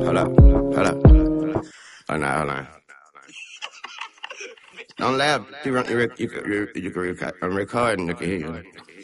Hold up. Hold on. Don't laugh. You can I'm recording. They can hear you.